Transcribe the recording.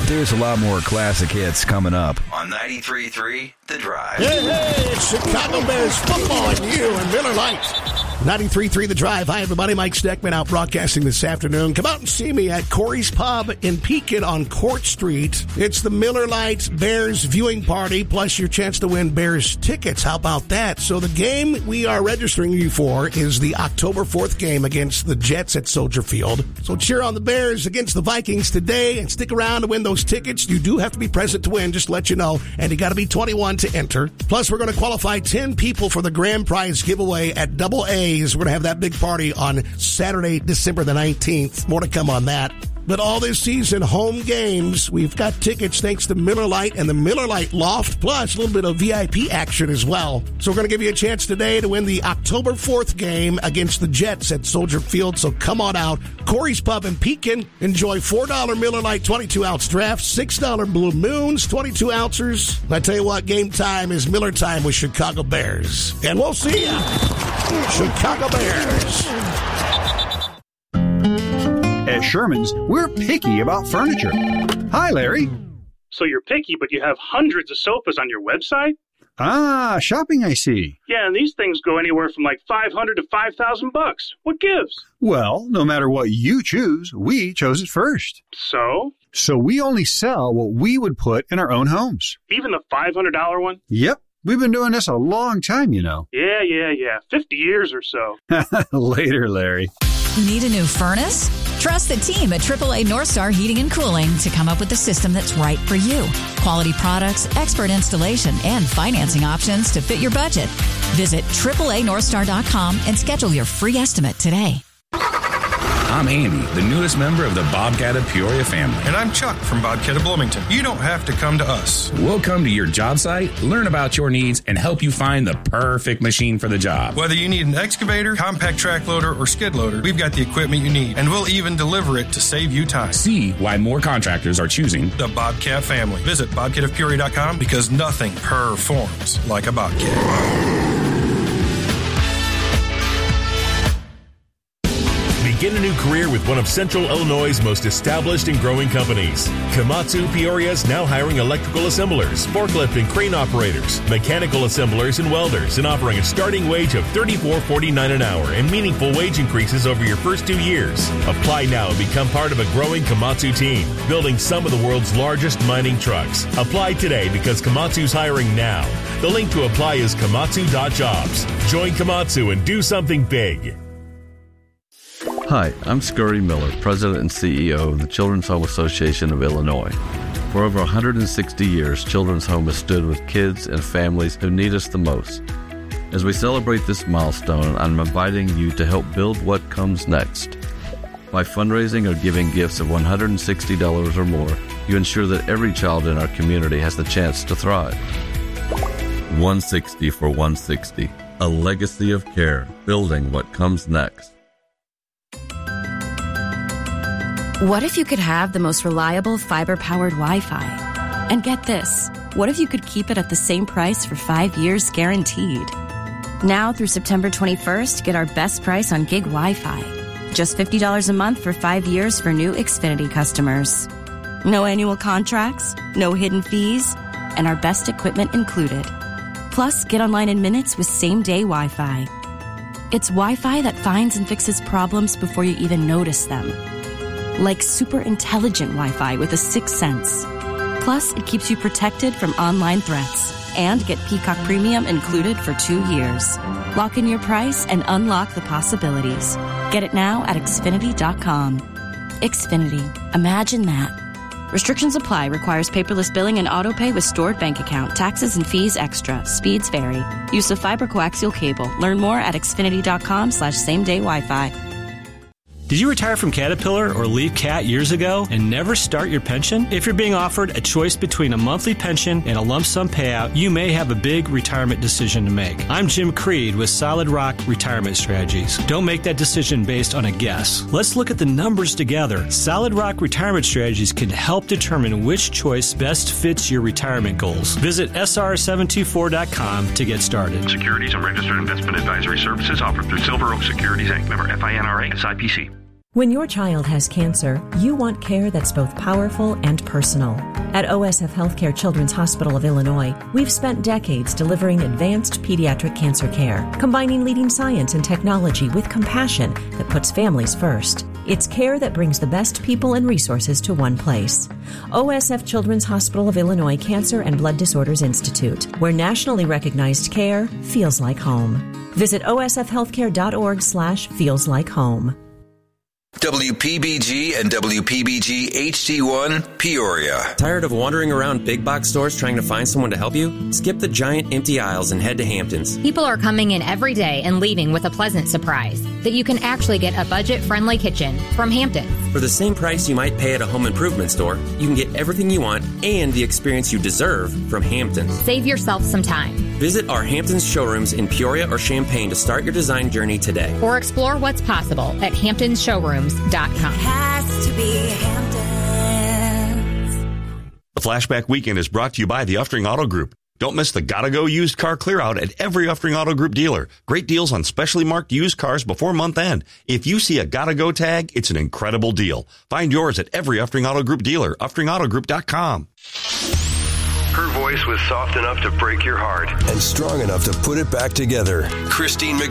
There's a lot more classic hits coming up on 93.3 The Drive. Hey, it's Chicago Bears football and you and Miller Lite. 93.3 The Drive. Hi, everybody. Mike Steckman out broadcasting this afternoon. Come out and see me at Corey's Pub in Pekin on Court Street. It's the Miller Lite Bears viewing party, plus your chance to win Bears tickets. How about that? So the game we are registering you for is the October 4th game against the Jets at Soldier Field. So cheer on the Bears against the Vikings today and stick around to win those tickets. You do have to be present to win, just to let you know. And you got to be 21 to enter. Plus, we're going to qualify 10 people for the grand prize giveaway at Double A's. We're going to have that big party on Saturday, December the 19th. More to come on that. But all this season, home games, we've got tickets thanks to Miller Lite and the Miller Lite Loft, plus a little bit of VIP action as well. So we're going to give you a chance today to win the October 4th game against the Jets at Soldier Field. So come on out. Corey's Pub in Pekin. Enjoy $4 Miller Lite 22-ounce draft, $6 Blue Moons 22-ouncers. I tell you what, game time is Miller time with Chicago Bears. And we'll see ya. Chicago Bears. At Sherman's, we're picky about furniture. Hi, Larry. So you're picky, but you have hundreds of sofas on your website? Ah, shopping, I see. Yeah, and these things go anywhere from like $500 to $5,000. What gives? Well, no matter what you choose, we chose it first. So? So we only sell what we would put in our own homes. Even the $500 one? Yep. We've been doing this a long time, you know. Yeah. 50 years or so. Later, Larry. Need a new furnace? Trust the team at AAA Northstar Heating and Cooling to come up with the system that's right for you. Quality products, expert installation, and financing options to fit your budget. Visit AAANorthstar.com and schedule your free estimate today. I'm Andy, the newest member of the Bobcat of Peoria family. And I'm Chuck from Bobcat of Bloomington. You don't have to come to us. We'll come to your job site, learn about your needs, and help you find the perfect machine for the job. Whether you need an excavator, compact track loader, or skid loader, we've got the equipment you need, and we'll even deliver it to save you time. See why more contractors are choosing the Bobcat family. Visit bobcatofpeoria.com because nothing performs like a Bobcat. Begin a new career with one of Central Illinois' most established and growing companies. Komatsu Peoria is now hiring electrical assemblers, forklift and crane operators, mechanical assemblers, and welders, and offering a starting wage of $34.49 an hour and meaningful wage increases over your first 2 years. Apply now and become part of a growing Komatsu team, building some of the world's largest mining trucks. Apply today because Komatsu's hiring now. The link to apply is komatsu.jobs. Join Komatsu and do something big. Hi, I'm Scurry Miller, President and CEO of the Children's Home Association of Illinois. For over 160 years, Children's Home has stood with kids and families who need us the most. As we celebrate this milestone, I'm inviting you to help build what comes next. By fundraising or giving gifts of $160 or more, you ensure that every child in our community has the chance to thrive. 160 for 160, a legacy of care, building what comes next. What if you could have the most reliable fiber-powered Wi-Fi? And get this, what if you could keep it at the same price for 5 years guaranteed? Now through September 21st, get our best price on gig Wi-Fi. Just $50 a month for 5 years for new Xfinity customers. No annual contracts, no hidden fees, and our best equipment included. Plus, get online in minutes with same-day Wi-Fi. It's Wi-Fi that finds and fixes problems before you even notice them. Like super intelligent Wi-Fi with a sixth sense. Plus, it keeps you protected from online threats. And get Peacock Premium included for 2 years. Lock in your price and unlock the possibilities. Get it now at Xfinity.com. Xfinity. Imagine that. Restrictions apply. Requires paperless billing and autopay with stored bank account. Taxes and fees extra. Speeds vary. Use of fiber coaxial cable. Learn more at Xfinity.com/same-day Wi-Fi. Did you retire from Caterpillar or leave CAT years ago and never start your pension? If you're being offered a choice between a monthly pension and a lump sum payout, you may have a big retirement decision to make. I'm Jim Creed with Solid Rock Retirement Strategies. Don't make that decision based on a guess. Let's look at the numbers together. Solid Rock Retirement Strategies can help determine which choice best fits your retirement goals. Visit SR724.com to get started. Securities and registered investment advisory services offered through Silver Oak Securities Inc. Member FINRA SIPC. When your child has cancer, you want care that's both powerful and personal. At OSF Healthcare Children's Hospital of Illinois, we've spent decades delivering advanced pediatric cancer care, combining leading science and technology with compassion that puts families first. It's care that brings the best people and resources to one place. OSF Children's Hospital of Illinois Cancer and Blood Disorders Institute, where nationally recognized care feels like home. Visit osfhealthcare.org/feelslike-home. WPBG and WPBG HD1 Peoria. Tired of wandering around big box stores trying to find someone to help you? Skip the giant empty aisles and head to Hamptons. People are coming in every day and leaving with a pleasant surprise that you can actually get a budget-friendly kitchen from Hamptons. For the same price you might pay at a home improvement store, you can get everything you want and the experience you deserve from Hamptons. Save yourself some time. Visit our Hamptons showrooms in Peoria or Champaign to start your design journey today. Or explore what's possible at hamptonsshowrooms.com. Has to be Hamptons. The Flashback Weekend is brought to you by the Uftring Auto Group. Don't miss the Gotta Go used car clear out at every Uftring Auto Group dealer. Great deals on specially marked used cars before month end. If you see a Gotta Go tag, it's an incredible deal. Find yours at every Uftring Auto Group dealer, UftingAutoGroup.com. Her voice was soft enough to break your heart and strong enough to put it back together. Christine McVie.